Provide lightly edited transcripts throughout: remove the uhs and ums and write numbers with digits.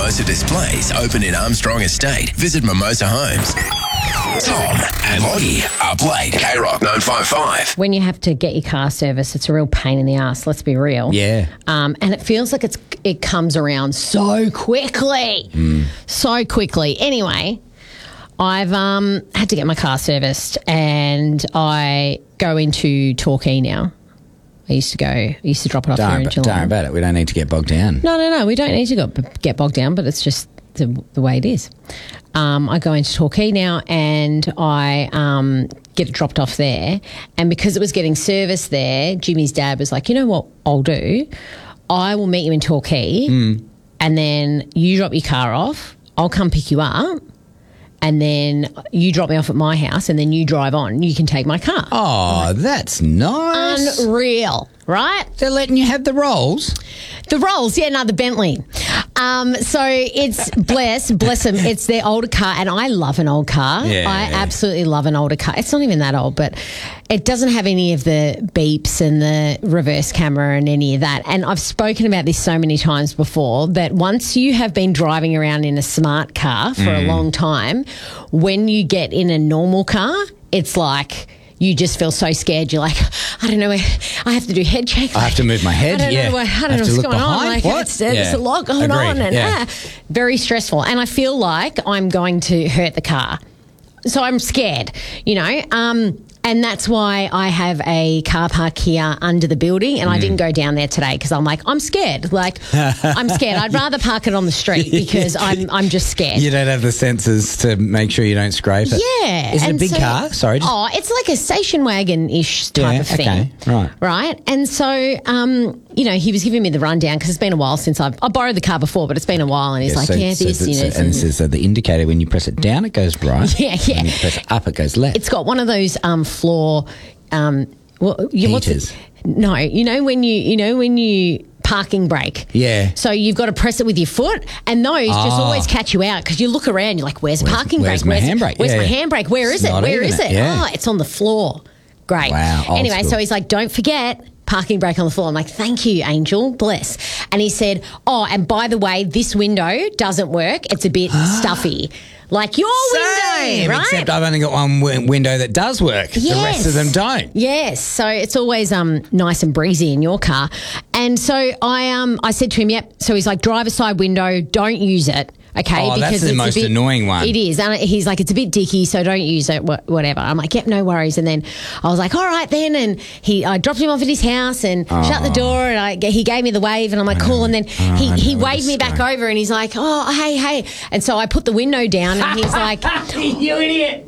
Mimosa displays open in Armstrong Estate. Visit Mimosa Homes. Tom and Lottie up late. K-Rock 955. When you have to get your car serviced, it's a real pain in the ass, let's be real. Yeah. And it feels like it comes around so quickly. So quickly. Anyway, I've had to get my car serviced and I go into Torquay now. I used to drop it off here in Geelong. Don't worry about it. We don't need to get bogged down. No. We don't need to get bogged down, but it's just the way it is. I go into Torquay now and I get it dropped off there. And because it was getting serviced there, Jimmy's dad was like, you know what I'll do? I will meet you in Torquay and then you drop your car off. I'll come pick you up. And then you drop me off at my house and then you drive on. You can take my car. Oh, that's nice. Unreal, right? They're letting you have the rolls. The Rolls, the Bentley. So it's bless them. It's their older car, and I love an old car. I absolutely love an older car. It's not even that old, but it doesn't have any of the beeps and the reverse camera and any of that. And I've spoken about this so many times before that once you have been driving around in a smart car for a long time, when you get in a normal car, it's like you just feel so scared. You're like, I don't know where I have to do head check. I have to move my head. I don't know what's going on. Like, there's a lot going on. And very stressful. And I feel like I'm going to hurt the car. So I'm scared, and that's why I have a car park here under the building and I didn't go down there today because I'm like, I'm scared. I'm scared. I'd rather park it on the street because I'm just scared. You don't have the sensors to make sure you don't scrape it. Yeah. Is it a big car? Sorry. It's like a station wagon-ish type of thing. Okay. Right. And so, he was giving me the rundown because it's been a while since I borrowed the car before, but it's been a while and he's And it says that the indicator, when you press it down, it goes right. Yeah. When you press it up, it goes left. It's got one of those floor heaters. No, when you parking brake. Yeah. So you've got to press it with your foot, and those just always catch you out because you look around, you're like, where's the parking brake? Where's my handbrake? Where's my handbrake? Where is it? Where is it? Yeah. Oh, it's on the floor. Great. Wow. Anyway, so he's like, don't forget parking brake on the floor. I'm like, thank you, Angel. Bless. And he said, and by the way, this window doesn't work. It's a bit stuffy. Like your window, right? Except I've only got one window that does work. Yes. The rest of them don't. Yes. So it's always nice and breezy in your car. And so I said to him, yep. So he's like, driver's side window, don't use it. Okay, because that's the most annoying one. It is. And he's like, it's a bit dicky, so don't use it, whatever. I'm like, yep, no worries. And then I was like, all right then. And I dropped him off at his house and shut the door and he gave me the wave and I'm like, cool. And then he waved me back over and he's like, oh, hey. And so I put the window down and he's like, you idiot.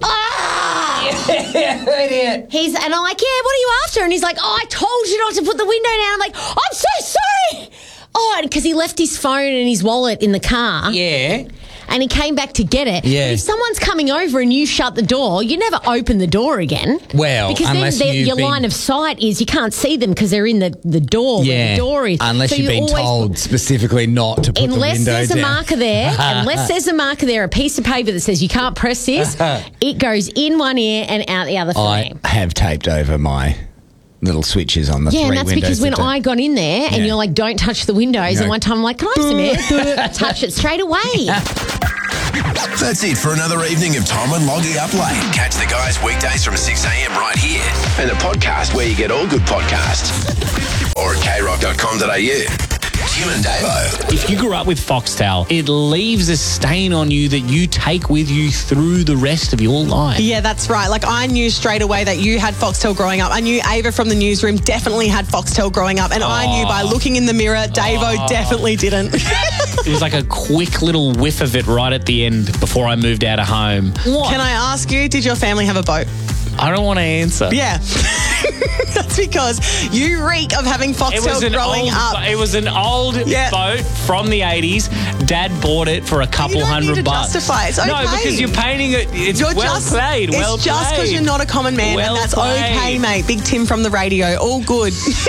Idiot. And I'm like, yeah, what are you after? And he's like, I told you not to put the window down. I'm like, I'm so sorry. Because he left his phone and his wallet in the car. Yeah. And he came back to get it. Yeah. But if someone's coming over and you shut the door, you never open the door again. Well, because unless then your line of sight is you can't see them because they're in the door where the door is. Unless so you've been told specifically not to put the window down. Unless there's a marker there, a piece of paper that says you can't press this, it goes in one ear and out the other for me. I have taped over my little switches on the three windows. Yeah, and that's because when I got in there and you're like, don't touch the windows, and one time I'm like, can I have some air? Touch it straight away. That's it for another evening of Tom and Loggy Up Late. Catch the guys weekdays from 6 a.m. right here. And the podcast where you get all good podcasts. Or at krock.com.au. Tim and Davo. If you grew up with Foxtel, it leaves a stain on you that you take with you through the rest of your life. Yeah, that's right. Like, I knew straight away that you had Foxtel growing up. I knew Ava from the newsroom definitely had Foxtel growing up. And I knew by looking in the mirror, Davo definitely didn't. It was like a quick little whiff of it right at the end before I moved out of home. What? Can I ask you, did your family have a boat? I don't want to answer. Yeah. That's because you reek of having Foxtel growing up. It was an old boat from the 80s. Dad bought it for a couple $100. You don't need to justify it. It's okay. No, because you're painting it. It's played. It's just because you're not a common man, and that's okay, mate. Big Tim from the radio. All good.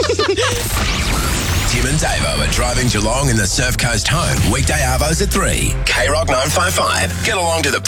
Tim and Davo are driving Geelong in the Surf Coast home. Weekday arvos at 3. K-Rock 955. Get along to the